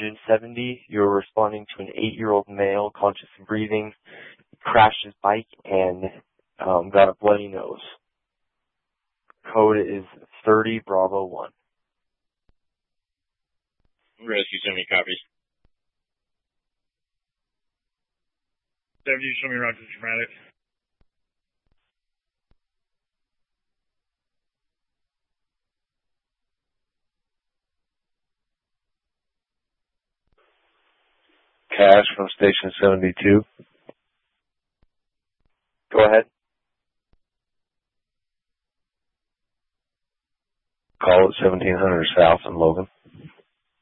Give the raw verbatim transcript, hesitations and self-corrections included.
hundred seventy. You're responding to an eight-year-old male, conscious and breathing, crashed his bike and um, got a bloody nose. Code is thirty Bravo one. Rescue seventy copies. seventy, show me around to dramatic. Cash from Station seventy-two. Go ahead. Call at seventeen hundred South in Logan.